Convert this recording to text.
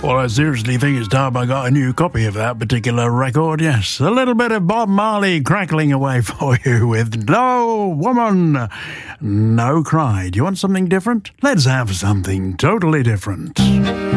Well, I seriously think it's time I got a new copy of that particular record, yes. A little bit of Bob Marley crackling away for you with No Woman, No Cry. Do you want something different? Let's have something totally different.